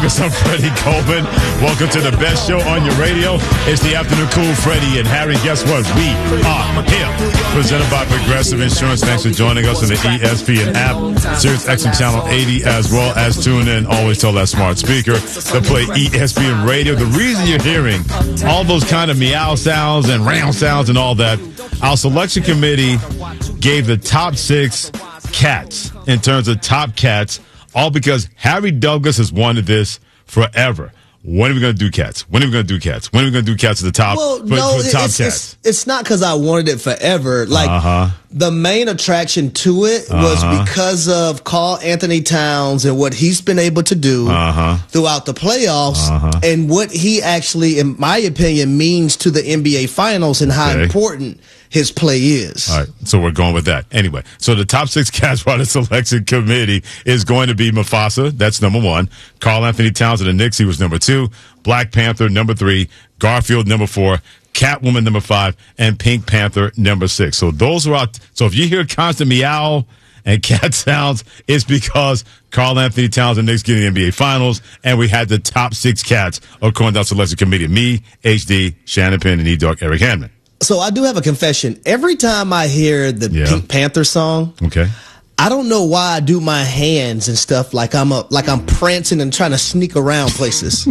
Douglas. I'm Freddie Coleman. Welcome to the best show on your radio. It's the Afternoon Cool. Freddie and Harry. Guess what? We are here. Presented by Progressive Insurance. Thanks for joining us on the ESPN app, Sirius XM Channel 80, as well as tune in. Always tell that smart speaker to play ESPN Radio. The reason you're hearing all those kind of meow sounds and round sounds and all that, our selection committee gave the top 6 cats in terms of top cats, all because Harry Douglas has wanted this forever. When are we going to do cats? When are we going to do cats? When are we going to do cats at the top? Well, for no, top cats? It's not because I wanted it forever. Like, the main attraction to it was because of Karl Anthony Towns and what he's been able to do throughout the playoffs and what he actually, in my opinion, means to the NBA Finals and how important his play is. All right, so we're going with that. Anyway, so the top 6 cats by the selection committee is going to be Mufasa. That's number 1. Karl Anthony Towns of the Knicks, he was number 2. Black Panther, number 3. Garfield, number 4. Catwoman, number 5. And Pink Panther, number 6. So those are out. So if you hear constant meow and cat sounds, it's because Karl Anthony Towns and Knicks getting the NBA Finals, and we had the top 6 cats according to our selection committee. Me, HD, Shannon Penn, and E-Dog, Eric Hanman. So I do have a confession. Every time I hear the Pink Panther song, I don't know why I do my hands and stuff like I'm prancing and trying to sneak around places.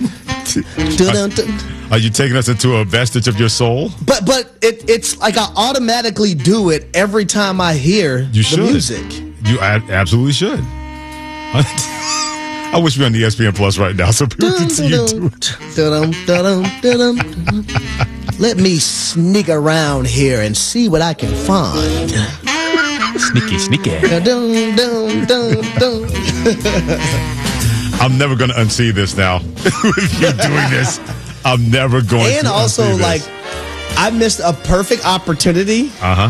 Are you taking us into a vestige of your soul? But it's like I automatically do it every time I hear the music. You absolutely should. I wish we were on the ESPN Plus right now so people can see you do it. Let me sneak around here and see what I can find. Sneaky. I'm never going to unsee this now. With you doing this, I'm never going to. And also, like, I missed a perfect opportunity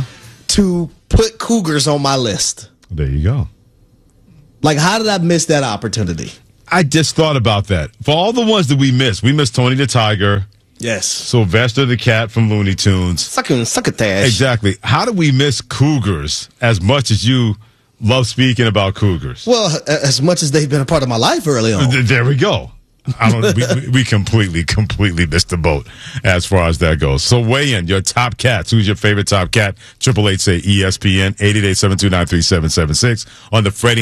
to put Cougars on my list. There you go. Like, how did I miss that opportunity? I just thought about that. For all the ones that we missed Tony the Tiger. Yes. Sylvester the Cat from Looney Tunes. Succotash. Exactly. How do we miss Cougars as much as you love speaking about Cougars? Well, as much as they've been a part of my life early on. There we go. We completely missed the boat as far as that goes. So weigh in your top cats. Who's your favorite top cat? 888 say ESPN 888-729-3776 on the Freddie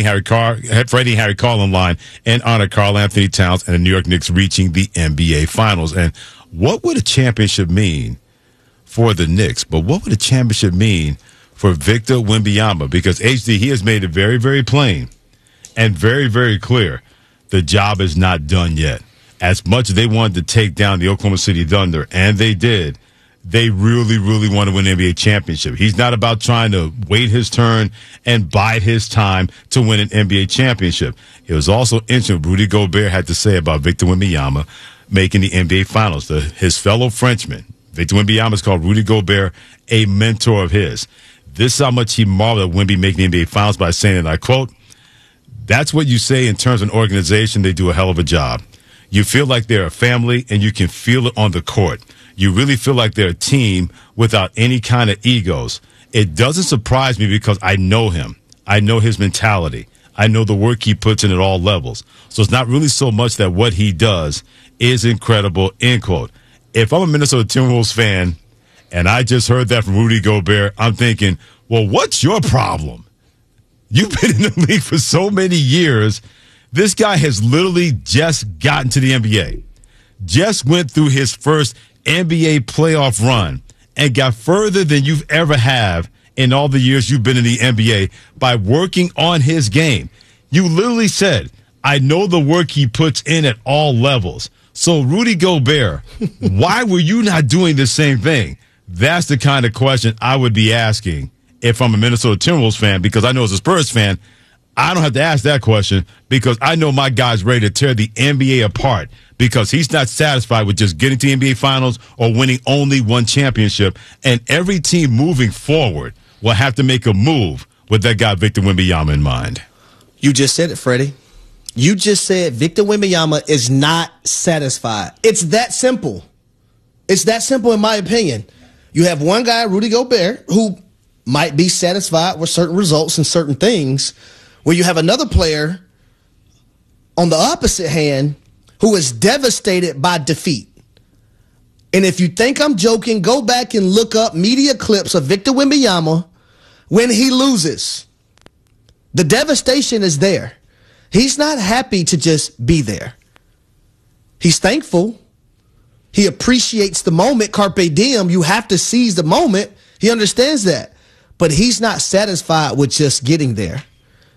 and Harry call-in line and honor Karl Anthony Towns and the New York Knicks reaching the NBA Finals. And what would a championship mean for the Knicks? But what would a championship mean for Victor Wembanyama? Because HD, he has made it very, very plain and very, very clear. The job is not done yet. As much as they wanted to take down the Oklahoma City Thunder, and they did, they really, really want to win an NBA championship. He's not about trying to wait his turn and bide his time to win an NBA championship. It was also interesting what Rudy Gobert had to say about Victor Wembanyama making the NBA Finals. His fellow Frenchman, Victor Wembanyama, has called Rudy Gobert a mentor of his. This is how much he marveled at Wemby making the NBA Finals by saying, and I quote, "That's what you say in terms of an organization. They do a hell of a job. You feel like they're a family, and you can feel it on the court. You really feel like they're a team without any kind of egos. It doesn't surprise me because I know him. I know his mentality. I know the work he puts in at all levels. So it's not really so much that what he does is incredible," end quote. If I'm a Minnesota Timberwolves fan and I just heard that from Rudy Gobert, I'm thinking, well, what's your problem? You've been in the league for so many years. This guy has literally just gotten to the NBA, just went through his first NBA playoff run, and got further than you've ever have in all the years you've been in the NBA by working on his game. You literally said, I know the work he puts in at all levels. So, Rudy Gobert, why were you not doing the same thing? That's the kind of question I would be asking if I'm a Minnesota Timberwolves fan, because I know as a Spurs fan, I don't have to ask that question because I know my guy's ready to tear the NBA apart because he's not satisfied with just getting to the NBA Finals or winning only one championship. And every team moving forward will have to make a move with that guy Victor Wembanyama in mind. You just said it, Freddie. You just said Victor Wembanyama is not satisfied. It's that simple. It's that simple in my opinion. You have one guy, Rudy Gobert, who might be satisfied with certain results and certain things, where you have another player on the opposite hand, who is devastated by defeat. And if you think I'm joking, go back and look up media clips of Victor Wembanyama when he loses. The devastation is there. He's not happy to just be there. He's thankful. He appreciates the moment. Carpe diem. You have to seize the moment. He understands that. But he's not satisfied with just getting there.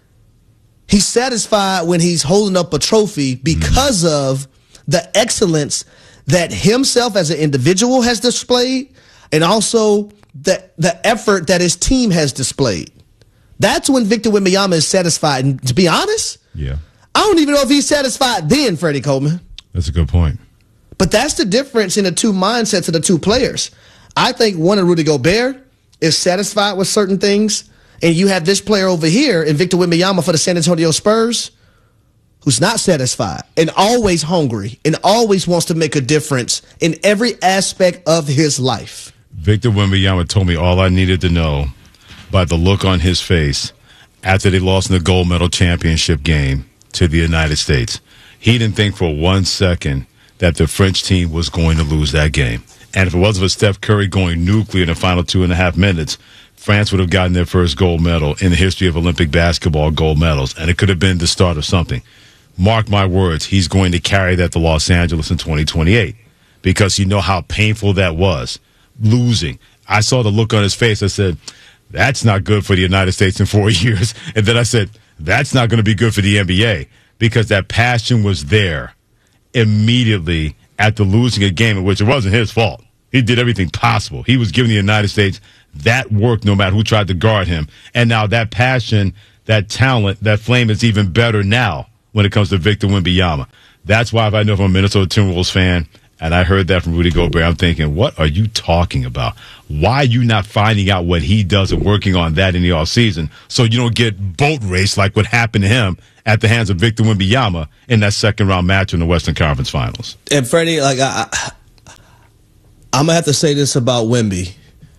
He's satisfied when he's holding up a trophy because of the excellence that himself as an individual has displayed and also the effort that his team has displayed. That's when Victor Wembanyama is satisfied. And to be honest, I don't even know if he's satisfied then, Freddie Coleman. That's a good point. But that's the difference in the two mindsets of the two players. I think one of Rudy Gobert is satisfied with certain things, and you have this player over here in Victor Wembanyama for the San Antonio Spurs who's not satisfied and always hungry and always wants to make a difference in every aspect of his life. Victor Wembanyama told me all I needed to know by the look on his face after they lost in the gold medal championship game to the United States. He didn't think for 1 second that the French team was going to lose that game. And if it wasn't for Steph Curry going nuclear in the final 2.5 minutes, France would have gotten their first gold medal in the history of Olympic basketball gold medals, and it could have been the start of something. Mark my words, he's going to carry that to Los Angeles in 2028 because you know how painful that was, losing. I saw the look on his face. I said, that's not good for the United States in 4 years. And then I said, that's not going to be good for the NBA because that passion was there immediately after losing a game in which it wasn't his fault. He did everything possible. He was giving the United States that work no matter who tried to guard him. And now that passion, that talent, that flame is even better now when it comes to Victor Wembanyama. That's why if I know if I'm a Minnesota Timberwolves fan and I heard that from Rudy Gobert, I'm thinking, what are you talking about? Why are you not finding out what he does and working on that in the offseason so you don't get boat race like what happened to him at the hands of Victor Wembanyama in that second-round match in the Western Conference Finals? And, Freddie, like I'm going to have to say this about Wemby.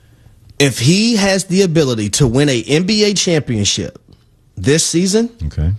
If he has the ability to win an NBA championship this season, okay.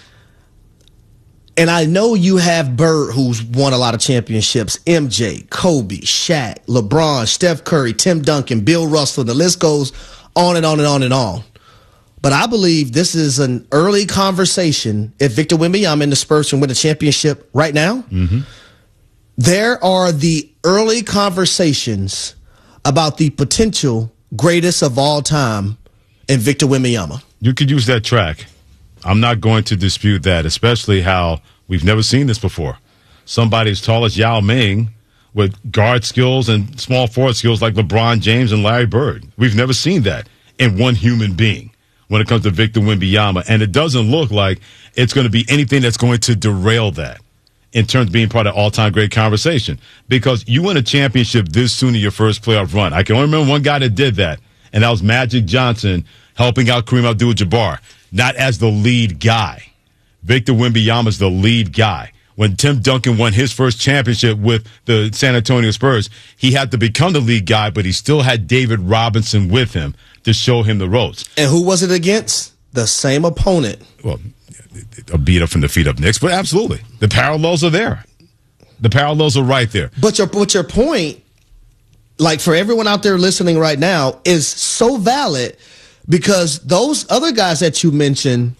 And I know you have Bird, who's won a lot of championships, MJ, Kobe, Shaq, LeBron, Steph Curry, Tim Duncan, Bill Russell. The list goes on and on and on and on. But I believe this is an early conversation. If Victor Wembanyama and the Spurs can win a championship right now, there are the early conversations about the potential greatest of all time in Victor Wembanyama. You could use that track. I'm not going to dispute that, especially how we've never seen this before. Somebody as tall as Yao Ming with guard skills and small forward skills like LeBron James and Larry Bird. We've never seen that in one human being when it comes to Victor Wembanyama. And it doesn't look like it's going to be anything that's going to derail that in terms of being part of all-time great conversation. Because you win a championship this soon in your first playoff run. I can only remember one guy that did that, and that was Magic Johnson helping out Kareem Abdul-Jabbar. Not as the lead guy. Victor Wembanyama is the lead guy. When Tim Duncan won his first championship with the San Antonio Spurs, he had to become the lead guy, but he still had David Robinson with him to show him the ropes. And who was it against? The same opponent. Well, a beat up from the feet up Knicks, but absolutely. The parallels are there. The parallels are right there. But your point, like for everyone out there listening right now, is so valid. Because those other guys that you mentioned,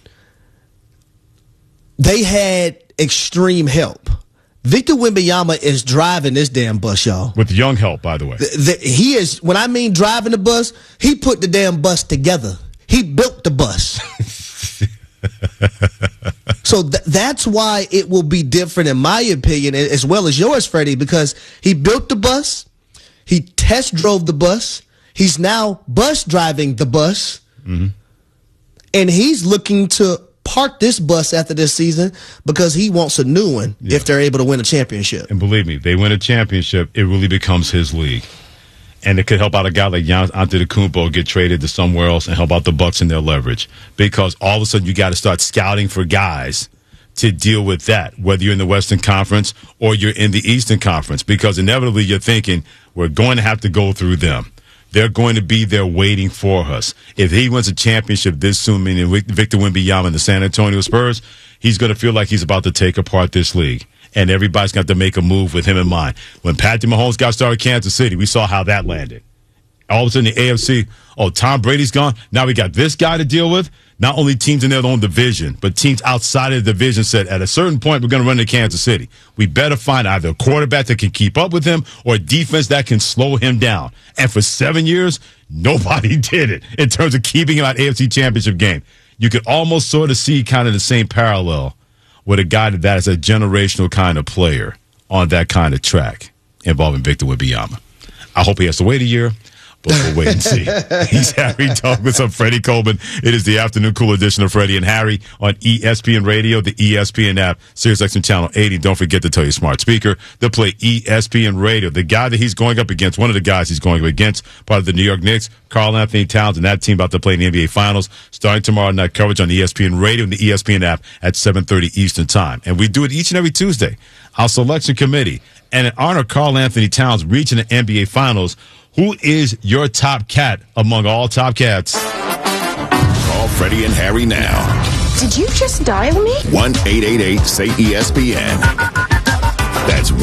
they had extreme help. Victor Wembanyama is driving this damn bus, y'all. With young help, by the way. He is, when I mean driving the bus, he put the damn bus together. He built the bus. So that's why it will be different, in my opinion, as well as yours, Freddie, because he built the bus, he test drove the bus, he's now bus driving the bus, and he's looking to park this bus after this season because he wants a new one if they're able to win a championship. And believe me, they win a championship, it really becomes his league. And it could help out a guy like Giannis Antetokounmpo get traded to somewhere else and help out the Bucks in their leverage. Because all of a sudden you got to start scouting for guys to deal with that, whether you're in the Western Conference or you're in the Eastern Conference. Because inevitably you're thinking, we're going to have to go through them. They're going to be there waiting for us. If he wins a championship this soon, meaning Victor Wembanyama and the San Antonio Spurs, he's going to feel like he's about to take apart this league. And everybody's got to make a move with him in mind. When Patrick Mahomes got started in Kansas City, we saw how that landed. All of a sudden, the AFC, Tom Brady's gone. Now we got this guy to deal with. Not only teams in their own division, but teams outside of the division said, at a certain point, we're going to run to Kansas City. We better find either a quarterback that can keep up with him or a defense that can slow him down. And for 7 years, nobody did it in terms of keeping him out AFC Championship game. You could almost sort of see kind of the same parallel with a guy that is a generational kind of player on that kind of track involving Victor Wembanyama. I hope he has to wait a year, but we'll wait and see. He's Harry Douglas. I'm Freddie Coleman. It is the Afternoon Cool edition of Freddie and Harry on ESPN Radio, the ESPN app, SiriusXM Channel 80. Don't forget to tell your smart speaker to play ESPN Radio. The guy that he's going up against, one of the guys he's going up against, part of the New York Knicks, Karl Anthony Towns, and that team about to play in the NBA Finals, starting tomorrow night coverage on ESPN Radio and the ESPN app at 7:30 Eastern Time. And we do it each and every Tuesday. Our selection committee, and in honor of Karl Anthony Towns reaching the NBA Finals, who is your top cat among all top cats? Call Freddie and Harry now. Did you just dial me? 1-888-SAY-ESPN. That's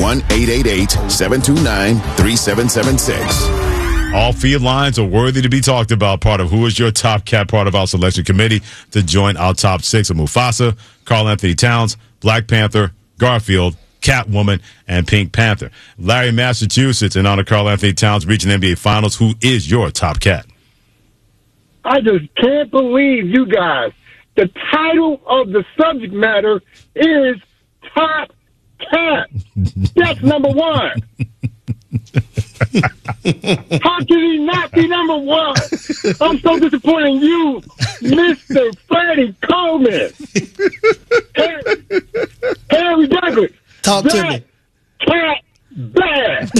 1-888-729-3776. All field lines are worthy to be talked about. Part of who is your top cat, part of our selection committee to join our top six of Mufasa, Karl Anthony Towns, Black Panther, Garfield, Catwoman, and Pink Panther. Larry, Massachusetts, in honor of Karl Anthony Towns reaching NBA Finals. Who is your top cat? I just can't believe you guys. The title of the subject matter is Top Cat. That's number one. How can he not be number one? I'm so disappointed in you, Mr. Freddie Coleman. Harry Douglas. Talk to me. Cat bad.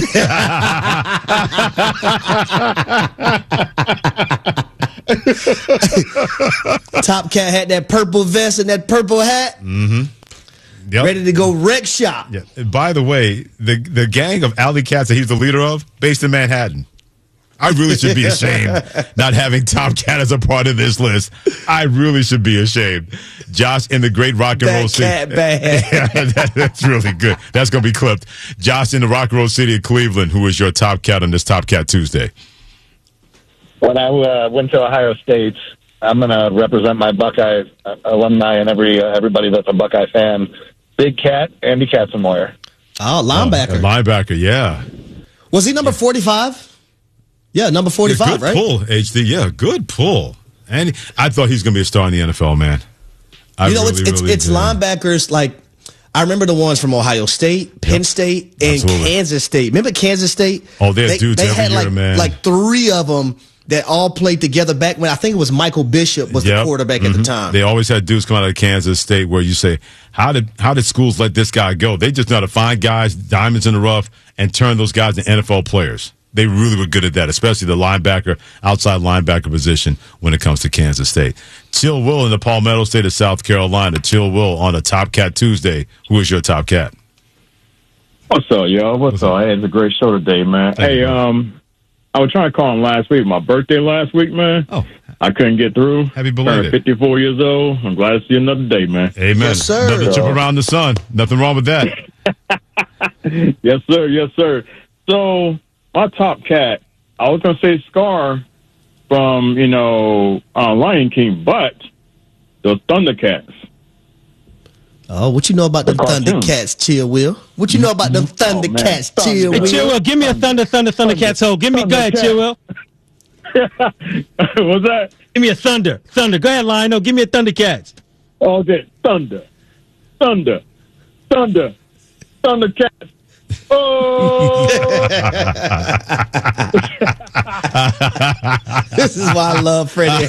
Top Cat had that purple vest and that purple hat. Mm-hmm. Yep. Ready to go wreck shop. Yeah. And by the way, the gang of alley cats that he's the leader of, based in Manhattan. I really should be ashamed not having Top Cat as a part of this list. I really should be ashamed. Josh in the great rock and roll city. Cat bad. That's really good. That's going to be clipped. Josh in the rock and roll city of Cleveland, who is your top cat on this Top Cat Tuesday? When I went to Ohio State, I'm going to represent my Buckeye alumni and everybody that's a Buckeye fan. Big Cat, Andy Katzenmoyer. Oh, linebacker. Linebacker, yeah. Was he number 45? Yeah, number 45, good right? Good pull, HD. Yeah, good pull. And I thought he's going to be a star in the NFL, man. It's linebackers like I remember the ones from Ohio State, Penn State, and Absolutely. Kansas State. Remember Kansas State? Oh, they had dudes every year, man. Like three of them that all played together back when I think it was Michael Bishop was the quarterback at the time. They always had dudes come out of Kansas State where you say, how did schools let this guy go? They just know how to find guys, diamonds in the rough, and turn those guys into NFL players. They really were good at that, especially the linebacker, outside linebacker position when it comes to Kansas State. Chill Will in the Palmetto State of South Carolina. Chill Will on a Top Cat Tuesday. Who is your top cat? What's up, yo? What's up? Hey, it's a great show today, man. Hey, I was trying to call him last week. My birthday last week, man. Oh. I couldn't get through. Happy belated. Turned 54 years old. I'm glad to see another day, man. Amen. Yes, sir. Another trip around the sun. Nothing wrong with that. Yes, sir. Yes, sir. So, my top cat, I was going to say Scar from, Lion King, but the Thundercats. Oh, what you know about them Thundercats, Chill Will? What you know about them Thundercats, Chill Will? Hey, Chill Will, give me a Thundercats hole. Give me, go ahead, Chill Will. What's that? Give me a Thunder. Go ahead, Lionel. Give me a Thundercats. Okay, Thundercats. Oh! This is why I love Freddie.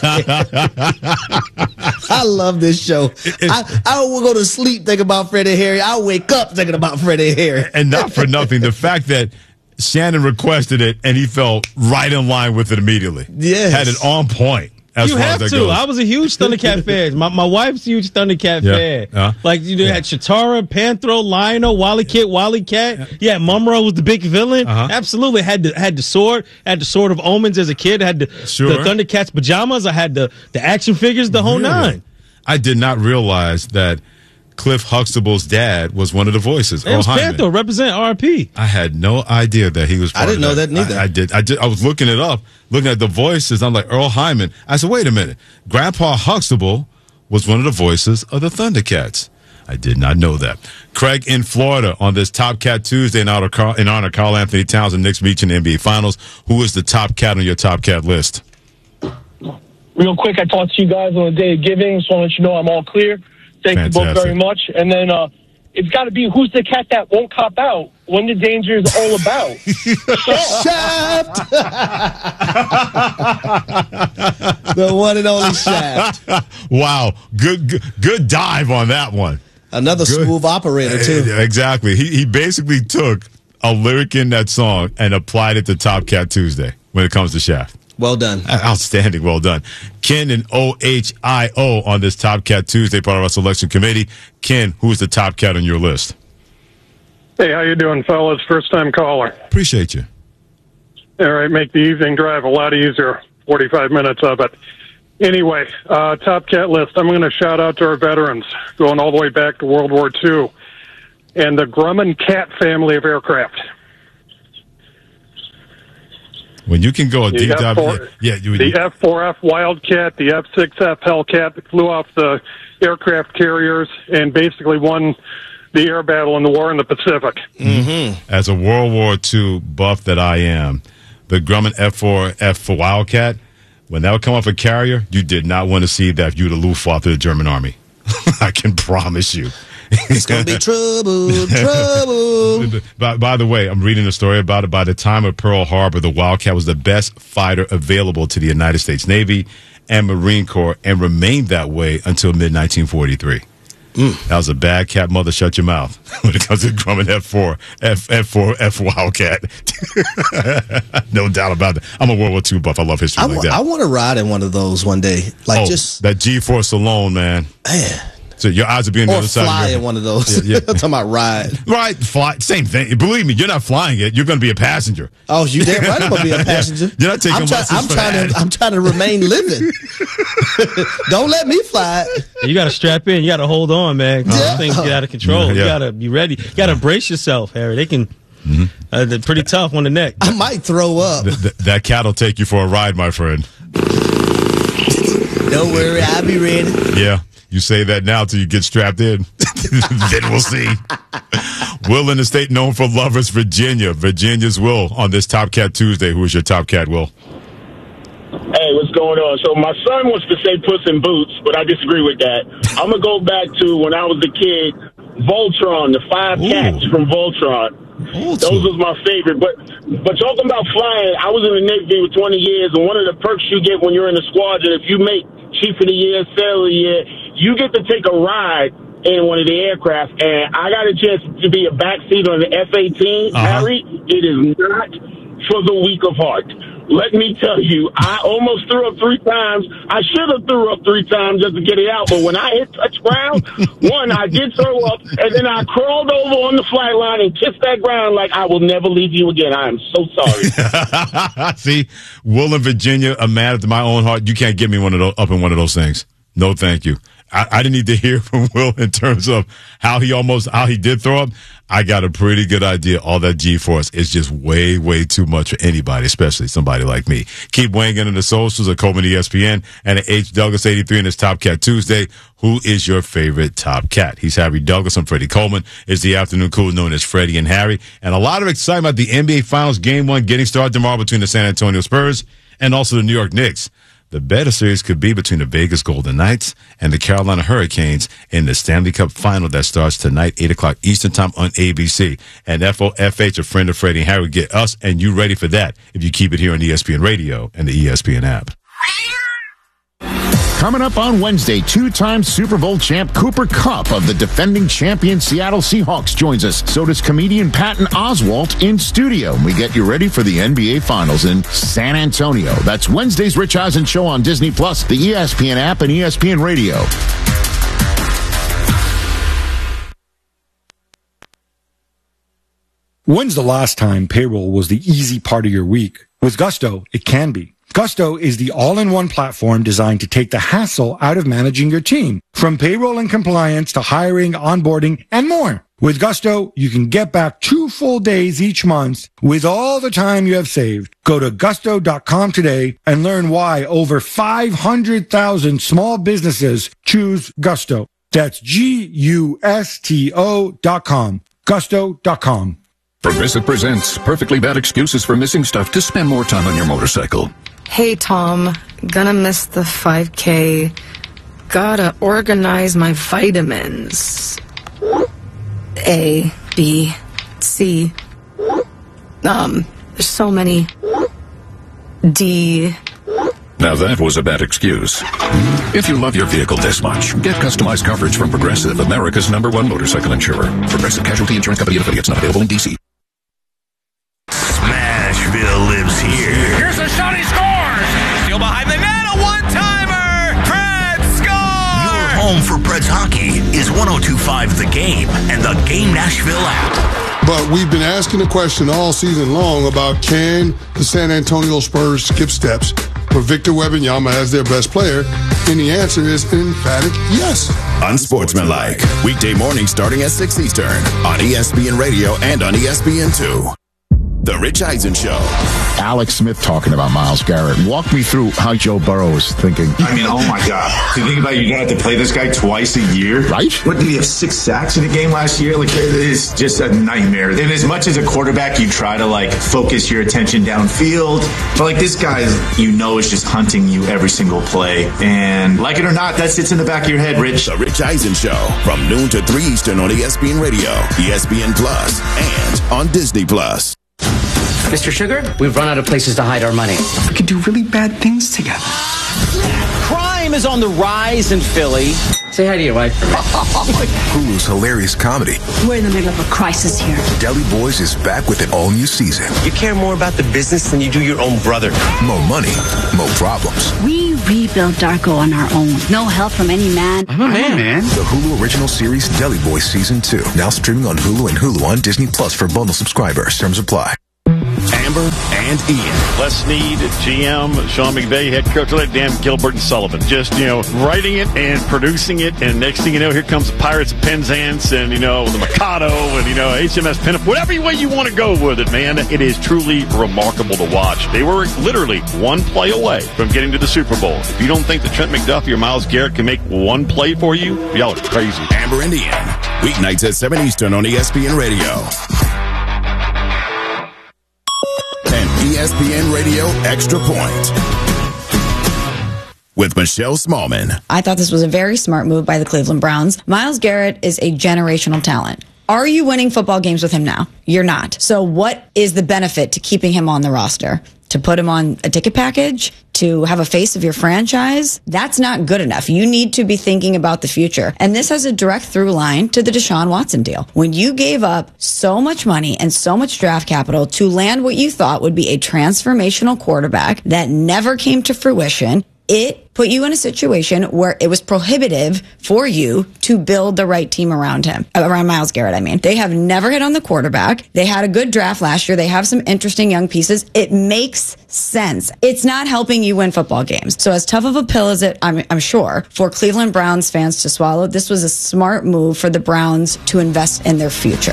I love this show. I will go to sleep thinking about Freddie Harry. I wake up thinking about Freddie Harry. And not for nothing, the fact that Shannon requested it and he fell right in line with it immediately. Yes. Had it on point. You have to. I was a huge Thundercat fan. My wife's a huge Thundercat fan. Like, you had Chitara, Panthro, Lionel, Wally Cat. Yeah, Mumra was the big villain. Absolutely. Had the sword. Had the Sword of Omens as a kid. Had the Thundercats pajamas. I had the action figures, the whole nine. I did not realize that Cliff Huxtable's dad was one of the voices. It was Panther, represent RP. I had no idea that he was part I didn't know that neither. I did. I was looking it up, looking at the voices. I'm like, Earl Hyman. I said, wait a minute. Grandpa Huxtable was one of the voices of the Thundercats. I did not know that. Craig in Florida on this Top Cat Tuesday in honor of Karl Anthony Towns and Knicks reaching the NBA Finals. Who is the top cat on your Top Cat list? Real quick, I talked to you guys on the day of giving, so I want you to know I'm all clear. Thank you both very much. And then it's got to be who's the cat that won't cop out when the danger is all about. Shaft! The one and only Shaft. Wow. Good dive on that one. Another smooth operator, too. Exactly. He basically took a lyric in that song and applied it to Top Cat Tuesday when it comes to Shaft. Well done. Outstanding. Well done. Ken and OHIO on this Top Cat Tuesday, part of our selection committee. Ken, who's the top cat on your list? Hey, how you doing, fellas? First-time caller. Appreciate you. All right, make the evening drive a lot easier, 45 minutes of it. Anyway, top cat list. I'm going to shout out to our veterans, going all the way back to World War II, and the Grumman cat family of aircraft. When you can go a deep dive, the F-4F Wildcat, the F-6F Hellcat that flew off the aircraft carriers and basically won the air battle in the war in the Pacific. Mm-hmm. As a World War II buff that I am, the Grumman F-4F Wildcat, when that would come off a carrier, you did not want to see that view of the Luftwaffe of the German army. I can promise you. It's going to be trouble. By the way, I'm reading a story about it. By the time of Pearl Harbor, the Wildcat was the best fighter available to the United States Navy and Marine Corps and remained that way until mid-1943. That was a bad cat mother. Shut your mouth when it comes to Grumman F4F Wildcat. No doubt about it. I'm a World War II buff. I love history like that. I want to ride in one of those one day. Just that G-force alone, man. So your eyes are being on the other side. Or fly in one of those. I'm talking about ride. Right, fly. Same thing. Believe me, you're not flying it. You're going to be a passenger. Oh, you damn right I'm going to be a passenger. You're not taking I'm trying to remain living. Don't let me fly it. You got to strap in. You got to hold on, man. Things get out of control. You got to be ready. You got to brace yourself, Harry. They can. They're pretty tough on the neck. I might throw up. That cat will take you for a ride, my friend. Don't worry, I'll be ready. Yeah. You say that now till you get strapped in. Then we'll see. Will in the state known for lovers, Virginia. Virginia's Will on this Top Cat Tuesday. Who is your top cat, Will? Hey, what's going on? So my son wants to say Puss in Boots, but I disagree with that. I'm going to go back to when I was a kid, Voltron, the 5 cats from Voltron. Those was my favorite. But talking about flying, I was in the Navy for 20 years, and one of the perks you get when you're in the squadron, if you make Chief of the Year, Sailor of the Year, you get to take a ride in one of the aircraft. And I got a chance to be a backseat on the F-18. Harry, it is not for the weak of heart. Let me tell you, I almost threw up 3 times. I should have threw up 3 times just to get it out. But when I hit touch ground, one, I did throw up, and then I crawled over on the flight line and kissed that ground like I will never leave you again. I am so sorry. See, Will in Virginia, a man after my own heart. You can't get me up in one of those things. No, thank you. I didn't need to hear from Will in terms of how he did throw up. I got a pretty good idea. All that G-force is just way, way too much for anybody, especially somebody like me. Keep weighing in on the socials at Coleman ESPN and at H. Douglas 83 in this Top Cat Tuesday. Who is your favorite top cat? He's Harry Douglas. I'm Freddie Coleman. It's the afternoon crew known as Freddie and Harry. And a lot of excitement about the NBA Finals Game 1 getting started tomorrow between the San Antonio Spurs and also the New York Knicks. The better series could be between the Vegas Golden Knights and the Carolina Hurricanes in the Stanley Cup Final that starts tonight, 8 o'clock Eastern Time on ABC. And FOFH, a friend of Freddie and Harry, get us and you ready for that if you keep it here on ESPN Radio and the ESPN app. Coming up on Wednesday, 2-time Super Bowl champ Cooper Kupp of the defending champion Seattle Seahawks joins us. So does comedian Patton Oswalt in studio. We get you ready for the NBA Finals in San Antonio. That's Wednesday's Rich Eisen Show on Disney+, the ESPN app, and ESPN Radio. When's the last time payroll was the easy part of your week? With Gusto, it can be. Gusto is the all-in-one platform designed to take the hassle out of managing your team, from payroll and compliance to hiring, onboarding, and more. With Gusto, you can get back 2 full days each month with all the time you have saved. Go to gusto.com today and learn why over 500,000 small businesses choose Gusto. That's Gusto.com. Gusto.com. Progressive presents Perfectly Bad Excuses for Missing Stuff to spend more time on your motorcycle. Hey, Tom. Gonna miss the 5K. Gotta organize my vitamins. A, B, C. There's so many. D. Now that was a bad excuse. If you love your vehicle this much, get customized coverage from Progressive, America's #1 motorcycle insurer. Progressive Casualty Insurance Company and affiliates, not available in D.C. Smashville lives here. Here's a shot, he scores! Still behind the net, a one-timer! Preds score! Your home for Preds hockey is 102.5 The Game and the Game Nashville app. But we've been asking the question all season long about, can the San Antonio Spurs skip steps for Victor Wembanyama as their best player? And the answer is an emphatic yes. Unsportsmanlike. Weekday mornings starting at 6 Eastern on ESPN Radio and on ESPN2. The Rich Eisen Show. Alex Smith talking about Myles Garrett. Walk me through how Joe Burrow is thinking. I mean, oh my God. To think about it, you're going to have to play this guy twice a year. Right? What, did he have 6 sacks in the game last year? Like, it is just a nightmare. And as much as a quarterback, you try to, like, focus your attention downfield. But, like, this guy, you know, is just hunting you every single play. And, like it or not, that sits in the back of your head, Rich. The Rich Eisen Show from noon to 3 Eastern on ESPN Radio, ESPN Plus, and on Disney Plus. Mr. Sugar, we've run out of places to hide our money. We could do really bad things together. Crime is on the rise in Philly. Say hi to your wife for me. Hulu's hilarious comedy, We're in the middle of a crisis here. Deli Boys, is back with an all-new season. You care more about the business than you do your own brother. More money, more problems. We rebuilt Darko on our own. No help from any man. I'm a man. The Hulu original series Deli Boys Season 2. Now streaming on Hulu and Hulu on Disney Plus for bundle subscribers. Terms apply. Amber and Ian. Les Snead, GM, Sean McVay, head coach, let Dan Gilbert and Sullivan. Just, writing it and producing it, and next thing you know, here comes the Pirates of Penzance and, the Mikado and, HMS Pinup. Whatever way you want to go with it, man, it is truly remarkable to watch. They were literally one play away from getting to the Super Bowl. If you don't think that Trent McDuffie or Myles Garrett can make one play for you, y'all are crazy. Amber and Ian, weeknights at 7 Eastern on ESPN Radio. ESPN Radio Extra Point with Michelle Smallman. I thought this was a very smart move by the Cleveland Browns. Myles Garrett is a generational talent. Are you winning football games with him now? You're not. So what is the benefit to keeping him on the roster? To put him on a ticket package? To have a face of your franchise? That's not good enough. You need to be thinking about the future. And this has a direct through line to the Deshaun Watson deal. When you gave up so much money and so much draft capital to land what you thought would be a transformational quarterback that never came to fruition, it put you in a situation where it was prohibitive for you to build the right team around him, around Myles Garrett. I mean, they have never hit on the quarterback. They had a good draft last year. They have some interesting young pieces. It makes sense. It's not helping you win football games. So as tough of a pill as it, I'm sure, for Cleveland Browns fans to swallow, this was a smart move for the Browns to invest in their future.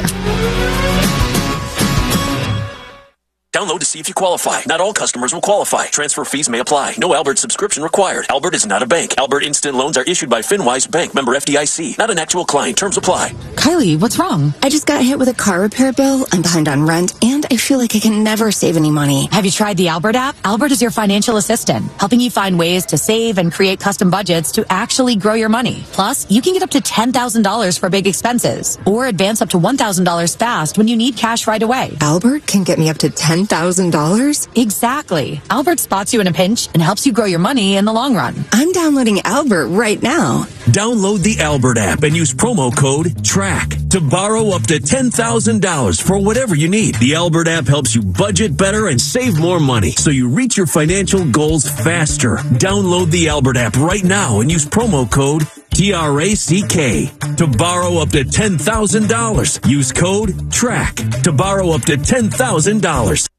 Download to see if you qualify. Not all customers will qualify. Transfer fees may apply. No Albert subscription required. Albert is not a bank. Albert Instant Loans are issued by FinWise Bank, member FDIC. Not an actual client. Terms apply. Kylie, what's wrong? I just got hit with a car repair bill. I'm behind on rent, and I feel like I can never save any money. Have you tried the Albert app? Albert is your financial assistant, helping you find ways to save and create custom budgets to actually grow your money. Plus, you can get up to $10,000 for big expenses, or advance up to $1,000 fast when you need cash right away. Albert can get me up to $10,000? Exactly. Albert spots you in a pinch and helps you grow your money in the long run. I'm downloading Albert right now. Download the Albert app and use promo code TRACK to borrow up to $10,000 for whatever you need. The Albert app helps you budget better and save more money so you reach your financial goals faster. Download the Albert app right now and use promo code TRACK to borrow up to $10,000. Use code TRACK to borrow up to $10,000.